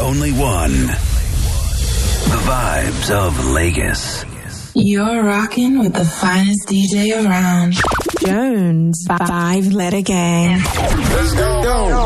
only one. The vibes of Lagos. You're rocking with the finest DJ around. Jones, 5 Letter Gang. Let's go.